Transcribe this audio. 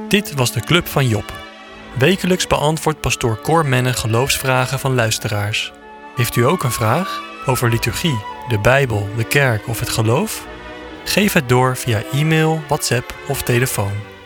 Dit was de Club van Job. Wekelijks beantwoordt pastoor Cor Menne geloofsvragen van luisteraars. Heeft u ook een vraag over liturgie, de Bijbel, de kerk of het geloof? Geef het door via e-mail, WhatsApp of telefoon.